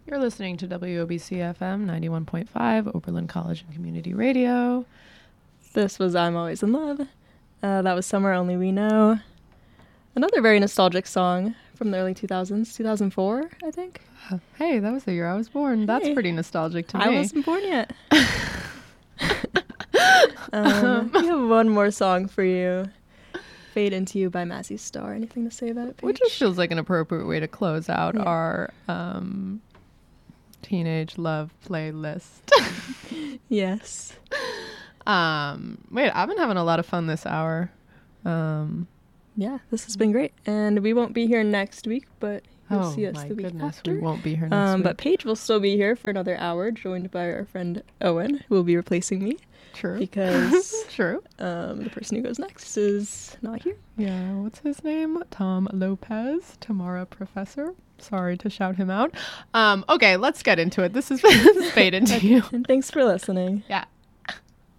You're listening to WOBC FM 91.5, Oberlin College and Community Radio. This was I'm Always in Love. That was Somewhere Only We Know. Another very nostalgic song from the early 2000s, 2004, I think. Hey, that was the year I was born. Hey. That's pretty nostalgic to me. I wasn't born yet. We have one more song for you. Fade Into You by Mazzy Star. Anything to say about it, Paige? Which just feels like an appropriate way to close out our teenage love playlist. Yes. Wait, I've been having a lot of fun this hour. Yeah, this has been great. And we won't be here next week, but you'll see us the week after. We won't be here next week. But Paige will still be here for another hour, joined by our friend Owen, who will be replacing me. True. Because True. The person who goes next is not here. Yeah, what's his name? Tom Lopez, Tamara Professor. Sorry to shout him out. Okay, let's get into it. This is Fade Into You. And thanks for listening. Yeah.